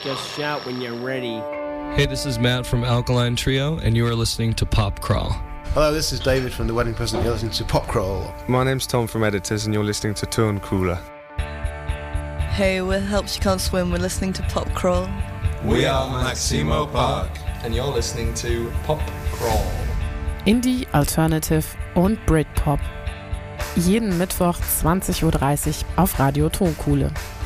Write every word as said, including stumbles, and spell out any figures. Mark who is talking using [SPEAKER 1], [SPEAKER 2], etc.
[SPEAKER 1] Just shout when you're ready.
[SPEAKER 2] Hey, this is Matt from Alkaline Trio, and you are listening to Pop Crawl.
[SPEAKER 3] Hello, this is David from The Wedding Present. You're listening to Pop Crawl.
[SPEAKER 4] My name's Tom from Editors, and you're listening to Turn Cooler.
[SPEAKER 5] Hey, we're Helps You Can't Swim. We're listening to Pop Crawl.
[SPEAKER 6] We are Maximo Park,
[SPEAKER 2] and you're listening to Pop Crawl.
[SPEAKER 7] Indie, Alternative und Britpop. Jeden Mittwoch zwanzig Uhr dreißig auf Radio Tonkuhle.